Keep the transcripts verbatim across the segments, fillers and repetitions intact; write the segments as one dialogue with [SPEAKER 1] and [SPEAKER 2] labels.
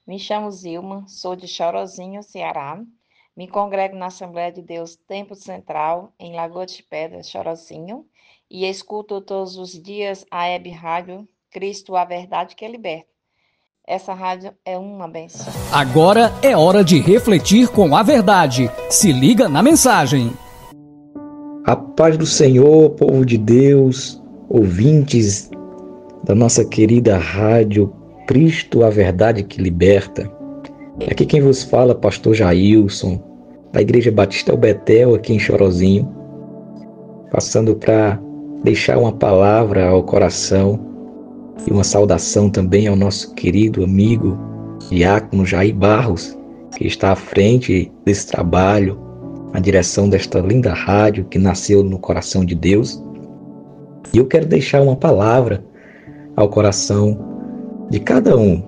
[SPEAKER 1] Me chamo Zilma, sou de Chorozinho, Ceará. Me congrego na Assembleia de Deus Tempo Central, em Lagoa de Pedras, Chorozinho, e escuto todos os dias a web rádio Cristo, a Verdade que Liberta. Essa rádio é uma benção.
[SPEAKER 2] Agora é hora de refletir com a verdade. Se liga na mensagem.
[SPEAKER 3] A paz do Senhor, povo de Deus, ouvintes da nossa querida rádio Cristo, a Verdade que Liberta. Aqui quem vos fala, pastor Jailson, da Igreja Batista El Betel, aqui em Chorozinho, passando para deixar uma palavra ao coração e uma saudação também ao nosso querido amigo diácono Jair Barros, que está à frente desse trabalho, na direção desta linda rádio que nasceu no coração de Deus. E eu quero deixar uma palavra ao coração de cada um.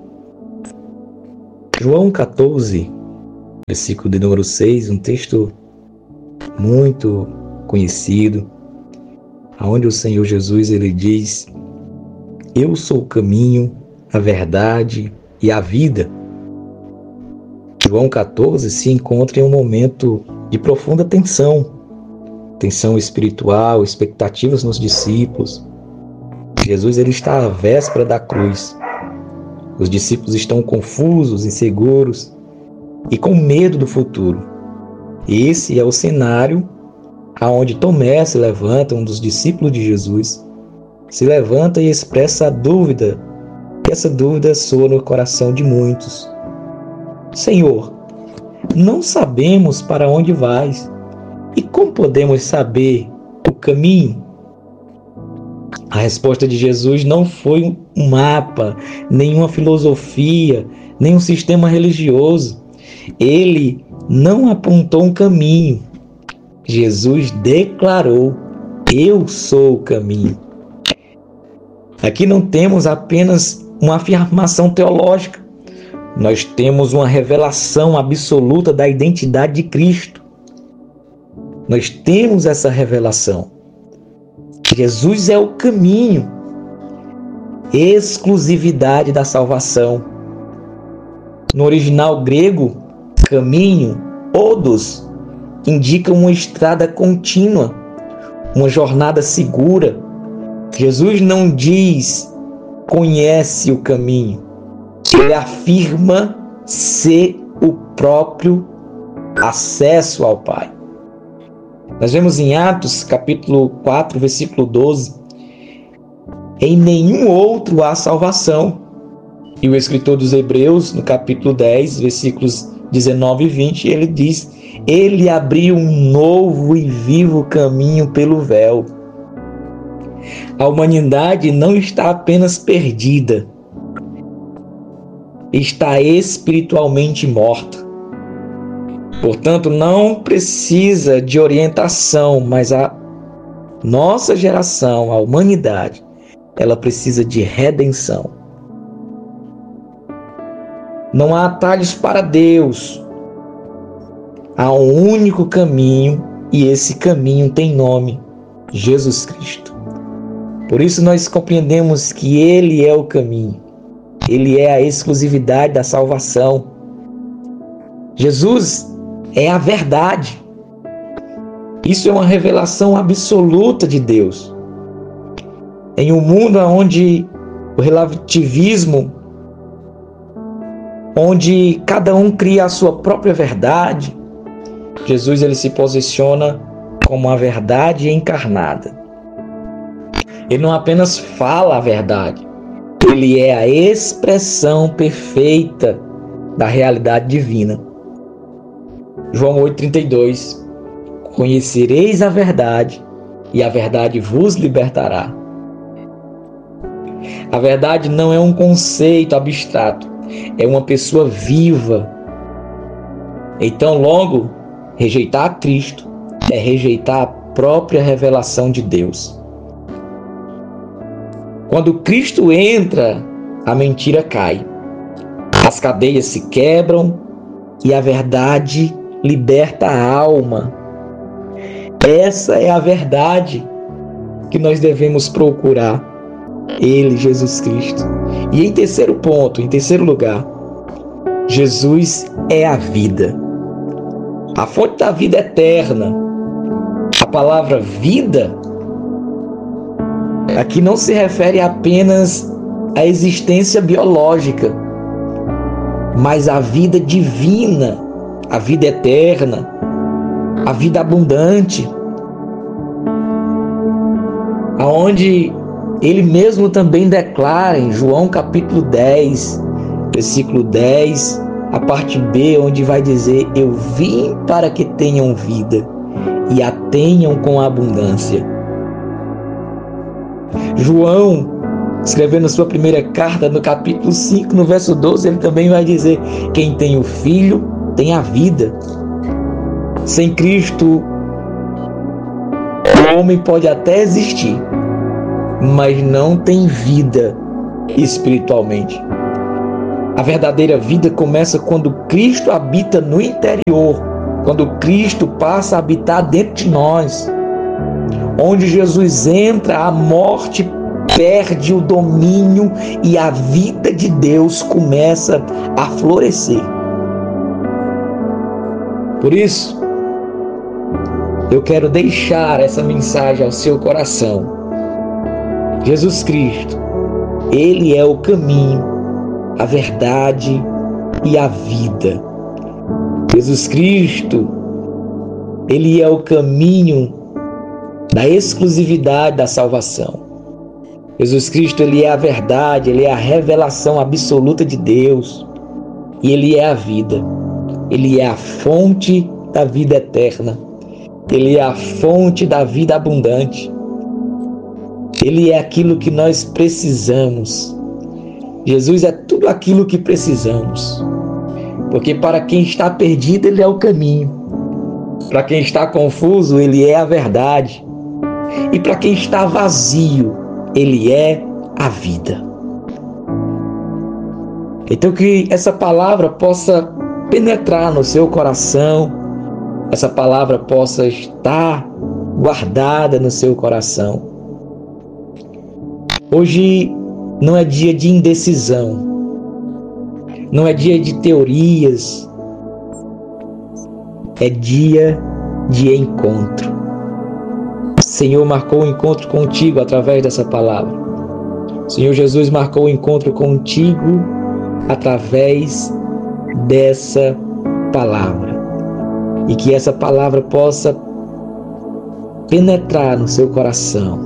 [SPEAKER 3] João catorze, versículo de número seis, um texto muito conhecido, onde o Senhor Jesus ele diz: eu sou o caminho, a verdade e a vida. João catorze se encontra em um momento de profunda tensão, tensão espiritual, expectativas nos discípulos. Jesus ele está à véspera da cruz. Os discípulos estão confusos, inseguros e com medo do futuro. Esse é o cenário aonde Tomé se levanta, um dos discípulos de Jesus, se levanta e expressa a dúvida, e essa dúvida soa no coração de muitos. Senhor, não sabemos para onde vais, e como podemos saber o caminho? A resposta de Jesus não foi um mapa, nenhuma filosofia, nem um sistema religioso. Ele não apontou um caminho. Jesus declarou: eu sou o caminho. Aqui não temos apenas uma afirmação teológica. Nós temos uma revelação absoluta da identidade de Cristo. Nós temos essa revelação. Jesus é o caminho, exclusividade da salvação. No original grego, caminho, odos, indica uma estrada contínua, uma jornada segura. Jesus não diz conhece o caminho, ele afirma ser o próprio acesso ao Pai. Nós vemos em Atos, capítulo quatro, versículo doze, em nenhum outro há salvação. E o escritor dos Hebreus, no capítulo dez, versículos dezenove e vinte, ele diz: ele abriu um novo e vivo caminho pelo véu. A humanidade não está apenas perdida, está espiritualmente morta. Portanto, não precisa de orientação, mas a nossa geração, a humanidade, ela precisa de redenção. Não há atalhos para Deus. Há um único caminho e esse caminho tem nome: Jesus Cristo. Por isso nós compreendemos que Ele é o caminho. Ele é a exclusividade da salvação. Jesus é a verdade. Isso é uma revelação absoluta de Deus. Em um mundo onde o relativismo, onde cada um cria a sua própria verdade, Jesus ele se posiciona como a verdade encarnada. Ele não apenas fala a verdade, ele é a expressão perfeita da realidade divina. João oito, trinta e dois. Conhecereis a verdade, e a verdade vos libertará. A verdade não é um conceito abstrato, é uma pessoa viva. Então, logo, rejeitar a Cristo é rejeitar a própria revelação de Deus. Quando Cristo entra, a mentira cai. As cadeias se quebram e a verdade liberta a alma. Essa é a verdade que nós devemos procurar. Ele, Jesus Cristo. E em terceiro ponto, em terceiro lugar, Jesus é a vida, a fonte da vida eterna. A palavra vida aqui não se refere apenas à existência biológica, mas à vida divina, a vida eterna, a vida abundante, aonde ele mesmo também declara em João capítulo dez, versículo dez, a parte B, onde vai dizer: eu vim para que tenham vida e a tenham com abundância. João, escrevendo sua primeira carta no capítulo cinco, no verso doze, ele também vai dizer: quem tem o Filho tem a vida. Sem Cristo, o homem pode até existir, mas não tem vida espiritualmente. A verdadeira vida começa quando Cristo habita no interior, quando Cristo passa a habitar dentro de nós. Onde Jesus entra, a morte perde o domínio e a vida de Deus começa a florescer. Por isso, eu quero deixar essa mensagem ao seu coração. Jesus Cristo, Ele é o caminho, a verdade e a vida. Jesus Cristo, Ele é o caminho da exclusividade da salvação. Jesus Cristo, Ele é a verdade, Ele é a revelação absoluta de Deus. E Ele é a vida. Ele é a fonte da vida eterna. Ele é a fonte da vida abundante. Ele é aquilo que nós precisamos. Jesus é tudo aquilo que precisamos. Porque para quem está perdido, Ele é o caminho. Para quem está confuso, Ele é a verdade. E para quem está vazio, Ele é a vida. Então que essa palavra possa penetrar no seu coração, essa palavra possa estar guardada no seu coração. Hoje não é dia de indecisão, não é dia de teorias, é dia de encontro. O Senhor marcou o encontro contigo através dessa palavra. O Senhor Jesus marcou o encontro contigo através dessa palavra. E que essa palavra possa penetrar no seu coração.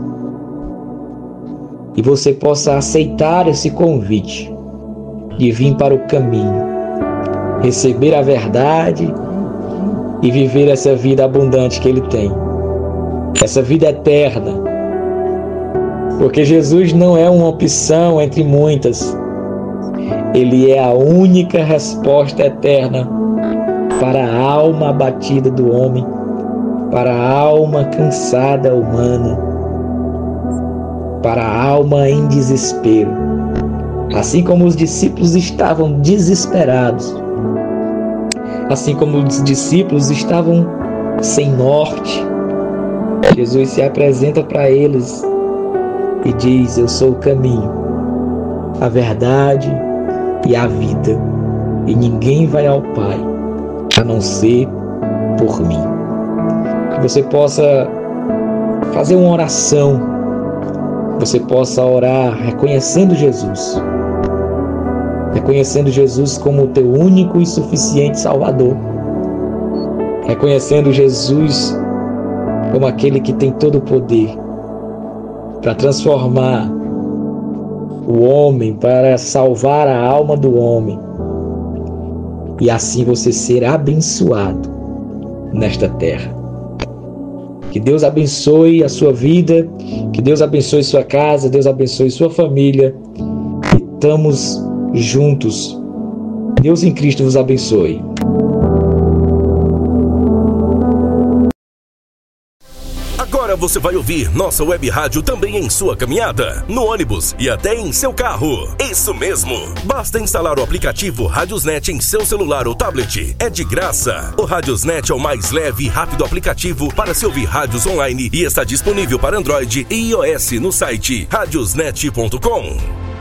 [SPEAKER 3] E você possa aceitar esse convite de vir para o caminho, receber a verdade e viver essa vida abundante que Ele tem. Essa vida eterna. Porque Jesus não é uma opção entre muitas. Ele é a única resposta eterna para a alma abatida do homem, para a alma cansada humana, para a alma em desespero. Assim como os discípulos estavam desesperados, assim como os discípulos estavam sem norte, Jesus se apresenta para eles e diz: eu sou o caminho, a verdade e a vida, e ninguém vai ao Pai a não ser por mim. Que você possa fazer uma oração, você possa orar reconhecendo Jesus, reconhecendo Jesus como o teu único e suficiente Salvador, reconhecendo Jesus como aquele que tem todo o poder para transformar o homem, para salvar a alma do homem, e assim você ser abençoado nesta terra. Que Deus abençoe a sua vida, que Deus abençoe sua casa, Deus abençoe sua família, e estamos juntos. Deus em Cristo vos abençoe.
[SPEAKER 4] Agora você vai ouvir nossa web rádio também em sua caminhada, no ônibus e até em seu carro. Isso mesmo! Basta instalar o aplicativo Radiosnet em seu celular ou tablet. É de graça. O Radiosnet é o mais leve e rápido aplicativo para se ouvir rádios online e está disponível para Android e iOS no site radiosnet ponto com.